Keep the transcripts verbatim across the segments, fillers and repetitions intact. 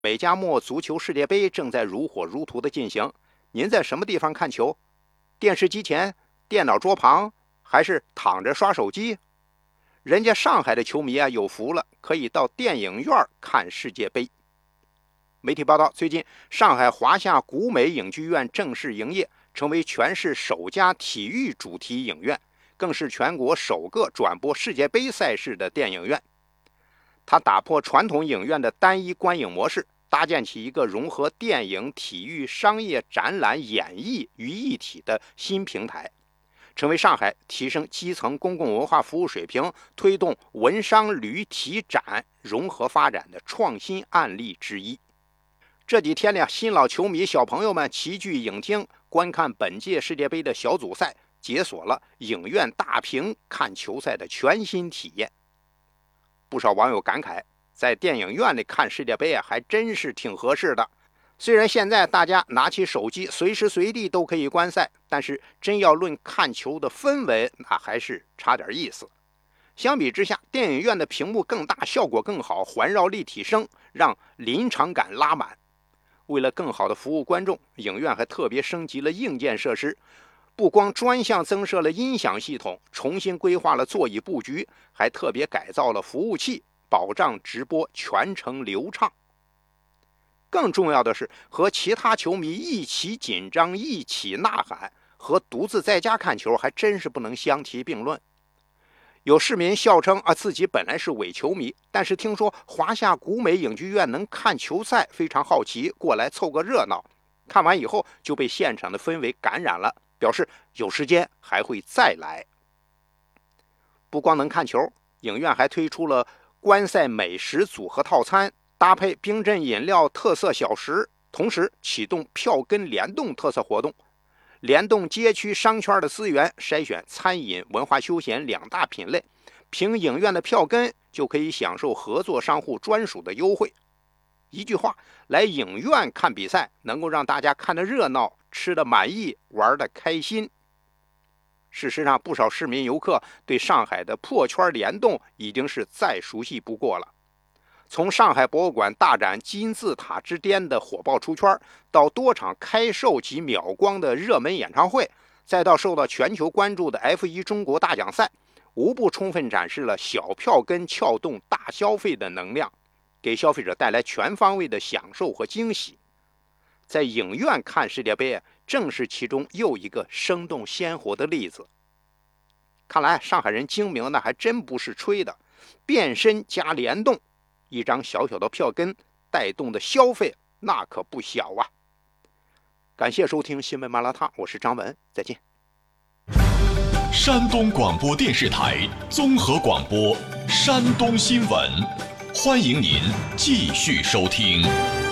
美加墨足球世界杯正在如火如荼的进行，您在什么地方看球？电视机前、电脑桌旁，还是躺着刷手机？人家上海的球迷啊有福了，可以到电影院看世界杯。媒体报道，最近上海华夏古美影剧院正式营业，成为全市首家体育主题影院，更是全国首个转播世界杯赛事的电影院。它打破传统影院的单一观影模式，搭建起一个融合电影、体育、商业、展览、演艺于一体的新平台，成为上海提升基层公共文化服务水平、推动文商旅体展融合发展的创新案例之一。这几天呢，新老球迷小朋友们齐聚影厅，观看本届世界杯的小组赛，解锁了影院大屏看球赛的全新体验。不少网友感慨，在电影院里看世界杯啊，还真是挺合适的。虽然现在大家拿起手机随时随地都可以观赛，但是真要论看球的氛围，那还是差点意思。相比之下，电影院的屏幕更大，效果更好，环绕立体声让临场感拉满。为了更好的服务观众，影院还特别升级了硬件设施，不光专项增设了音响系统，重新规划了座椅布局，还特别改造了服务器，保障直播全程流畅。更重要的是，和其他球迷一起紧张，一起呐喊，和独自在家看球还真是不能相提并论。有市民笑称啊，自己本来是伪球迷，但是听说华夏古美影剧院能看球赛，非常好奇，过来凑个热闹。看完以后就被现场的氛围感染了，表示有时间还会再来。不光能看球，影院还推出了观赛美食组合套餐，搭配冰镇饮料特色小食，同时启动票根联动特色活动，联动街区商圈的资源，筛选餐饮、文化休闲两大品类，凭影院的票根就可以享受合作商户专属的优惠。一句话，来影院看比赛，能够让大家看得热闹，吃得满意，玩得开心。事实上，不少市民游客对上海的破圈联动已经是再熟悉不过了。从上海博物馆大展金字塔之巅的火爆出圈，到多场开售及秒光的热门演唱会，再到受到全球关注的 F 一 中国大奖赛，无不充分展示了小票根撬动大消费的能量，给消费者带来全方位的享受和惊喜。在影院看世界杯，正是其中又一个生动鲜活的例子。看来上海人精明的还真不是吹的，变身加联动，一张小小的票根带动的消费那可不小啊。感谢收听新闻麻辣烫，我是张文，再见。 山东广播电视台综合广播山东新闻，欢迎您继续收听。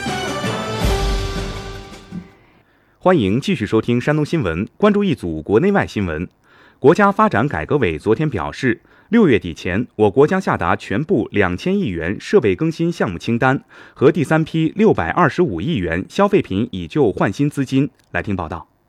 欢迎继续收听山东新闻，关注一组国内外新闻。国家发展改革委昨天表示，六月底前，我国将下达全部两千亿元设备更新项目清单和第三批六百二十五亿元消费品以旧换新资金。来听报道。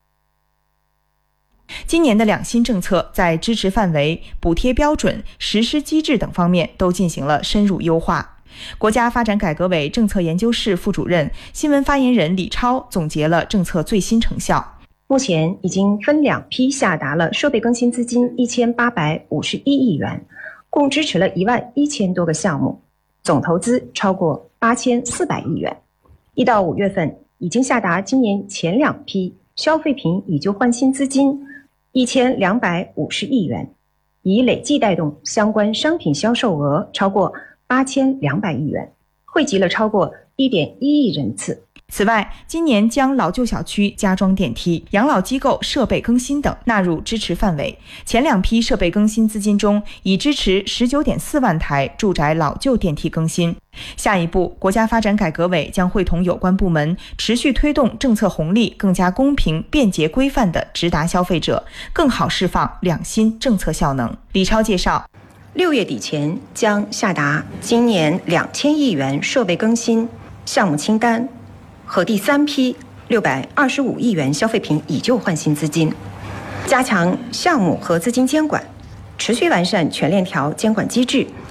今年的两新政策在支持范围、补贴标准、实施机制等方面都进行了深入优化。国家发展改革委政策研究室副主任、新闻发言人李超总结了政策最新成效。 目前已经分两批下达了设备更新资金一千八百五十一亿元，共支持了一万一千多个项目，总投资超过八千四百亿元。一到五月份，已经下达今年前两批消费品以旧换新资金一千两百五十亿元，已累计带动相关商品销售额超过八千两百亿元，惠及了超过一点一亿人次。 此外，今年将老旧小区加装电梯、养老机构设备更新等纳入支持范围。前两批设备更新资金中，已支持 十九点四万台住宅老旧电梯更新。下一步，国家发展改革委将会同有关部门持续推动政策红利更加公平、便捷、规范地直达消费者，更好释放两新政策效能。李超介绍， 六月底前将下达今年两千亿元设备更新项目清单和第三批六百二十五亿元消费品以旧换新资金，加强项目和资金监管，持续完善全链条监管机制，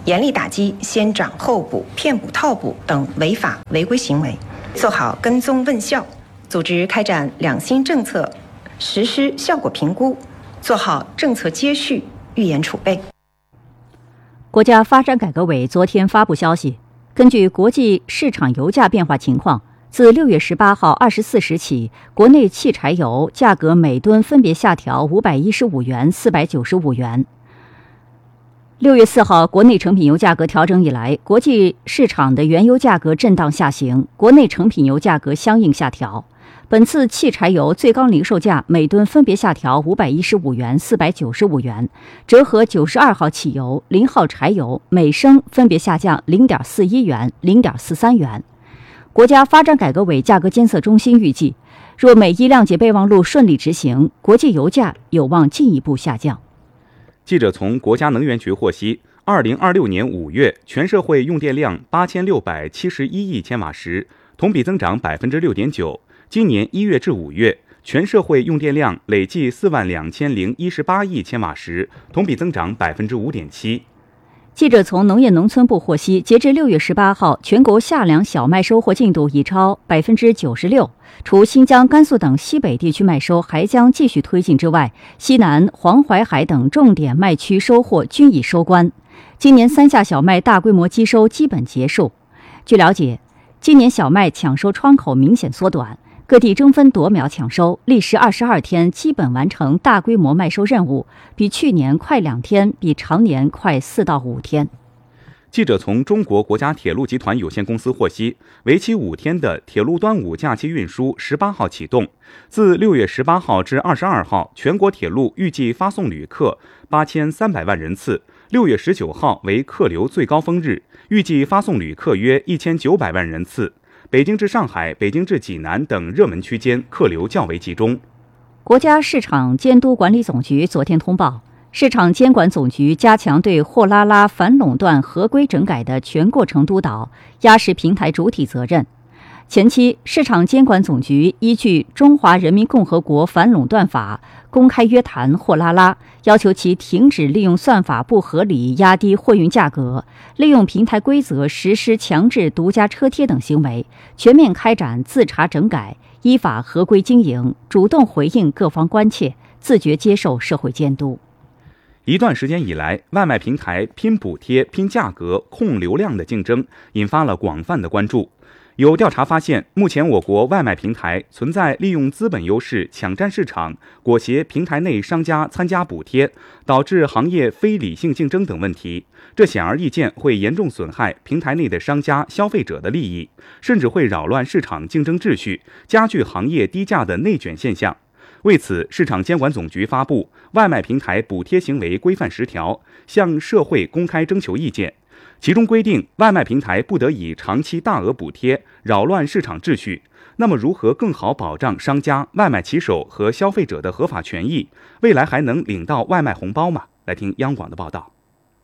严厉打击先涨后补、骗补套补等违法违规行为，做好跟踪问效，组织开展两新政策实施效果评估，做好政策接续、预研储备。 国家发展改革委昨天发布消息，根据国际市场油价变化情况，自六月十八号二十四时起，国内汽柴油价格每吨分别下调五百一十五元、四百九十五元。六月四号，国内成品油价格调整以来，国际市场的原油价格震荡下行，国内成品油价格相应下调。本次汽柴油最高零售价每吨分别下调五百一十五元、四百九十五元，折合九十二号汽油、零号柴油每升分别下降零点四一元、零点四三元。国家发展改革委价格监测中心预计，若每一谅解备忘录顺利执行，国际油价有望进一步下降。 记者从国家能源局获悉，二零二六年五月全社会用电量八千六百七十一亿千瓦时，同比增长百分之六点九。今年一月至五月，全社会用电量累计四万两千零一十八亿千瓦时，同比增长百分之五点七。 记者从农业农村部获悉，截至六月十八号，全国夏粮小麦收获进度已超百分之九十六。除新疆、甘肃等西北地区麦收还将继续推进之外，西南、黄淮海等重点麦区收获均已收官。今年三夏小麦大规模机收基本结束。据了解，今年小麦抢收窗口明显缩短。各地争分夺秒抢收，历时二十二天基本完成大规模麦收任务，比去年快两天，比常年快四到五天。 记者从中国国家铁路集团有限公司获悉，为期五天的铁路端午假期运输十八号启动，自六月十八号至二十二号，全国铁路预计发送旅客八千三百万人次。六月十九号为客流最高峰日，预计发送旅客约一千九百万人次。北京至上海、北京至济南等热门区间客流较为集中。 国家市场监督管理总局昨天通报，市场监管总局加强对货拉拉反垄断合规整改的全过程督导，压实平台主体责任。前期，市场监管总局依据《中华人民共和国反垄断法》公开约谈货拉拉，要求其停止利用算法不合理压低货运价格，利用平台规则实施强制独家车贴等行为，全面开展自查整改，依法合规经营，主动回应各方关切，自觉接受社会监督。 一段时间以来，外卖平台拼补贴、拼价格、控流量的竞争引发了广泛的关注。有调查发现，目前我国外卖平台存在利用资本优势抢占市场、裹挟平台内商家参加补贴，导致行业非理性竞争等问题。这显而易见会严重损害平台内的商家、消费者的利益，甚至会扰乱市场竞争秩序，加剧行业低价的内卷现象。为此，市场监管总局发布《外卖平台补贴行为规范十条》，向社会公开征求意见。其中规定，外卖平台不得以长期大额补贴扰乱市场秩序。那么，如何更好保障商家、外卖骑手和消费者的合法权益？未来还能领到外卖红包吗？来听央广的报道。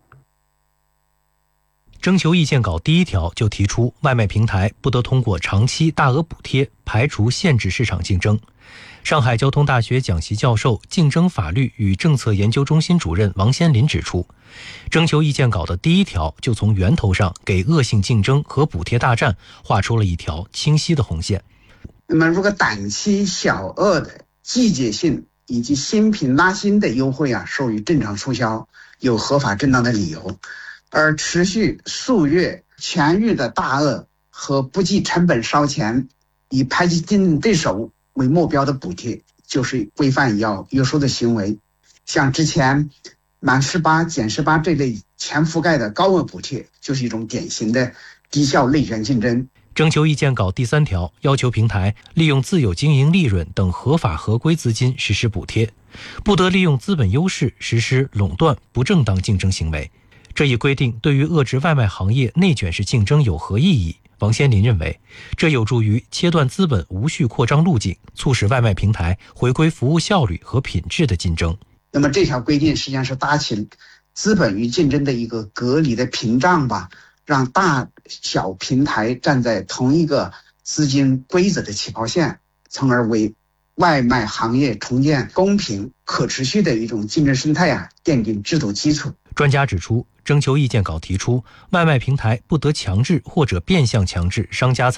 征求意见稿第一条就提出，外卖平台不得通过长期大额补贴排除限制市场竞争。上海交通大学讲席教授、竞争法律与政策研究中心主任王先林指出，征求意见稿的第一条就从源头上给恶性竞争和补贴大战画出了一条清晰的红线。 那么如果短期小额的季节性以及新品拉新的优惠啊，属于正常促销，有合法正当的理由，而持续数月全域的大额和不计成本烧钱，以排挤竞争对手为目标的补贴，就是规范要约束的行为。像之前满十八减十八这类全覆盖的高额补贴，就是一种典型的低效内卷竞争。 征求意见稿第三条要求平台利用自有经营利润等合法合规资金实施补贴，不得利用资本优势实施垄断不正当竞争行为。这一规定对于遏制外卖行业内卷式竞争有何意义？王先林认为，这有助于切断资本无序扩张路径，促使外卖平台回归服务效率和品质的竞争。 那么这条规定实际上是搭起资本与竞争的一个隔离的屏障吧，让大小平台站在同一个资金规则的起跑线，从而为外卖行业重建公平可持续的一种竞争生态啊奠定制度基础。 专家指出，征求意见稿提出，外卖平台不得强制或者变相强制商家